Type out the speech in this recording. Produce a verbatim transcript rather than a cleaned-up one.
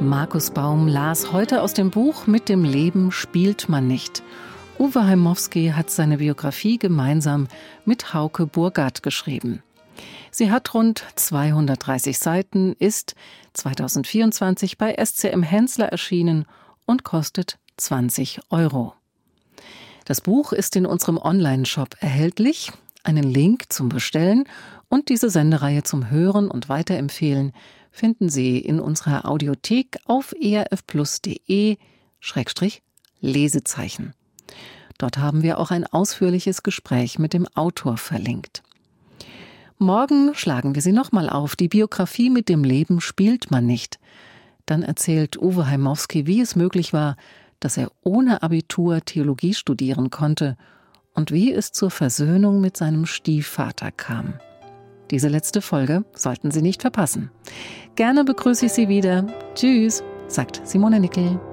Markus Baum las heute aus dem Buch Mit dem Leben spielt man nicht. Uwe Heimowski hat seine Biografie gemeinsam mit Hauke Burgard geschrieben. Sie hat rund zweihundertdreißig Seiten, ist zweitausendvierundzwanzig bei S C M Hensler erschienen und kostet zwanzig Euro. Das Buch ist in unserem Online-Shop erhältlich. Einen Link zum Bestellen und diese Sendereihe zum Hören und Weiterempfehlen finden Sie in unserer Audiothek auf erfplus.de Schrägstrich Lesezeichen. Dort haben wir auch ein ausführliches Gespräch mit dem Autor verlinkt. Morgen schlagen wir sie nochmal auf. Die Biografie Mit dem Leben spielt man nicht. Dann erzählt Uwe Heimowski, wie es möglich war, dass er ohne Abitur Theologie studieren konnte und wie es zur Versöhnung mit seinem Stiefvater kam. Diese letzte Folge sollten Sie nicht verpassen. Gerne begrüße ich Sie wieder. Tschüss, sagt Simone Nickel.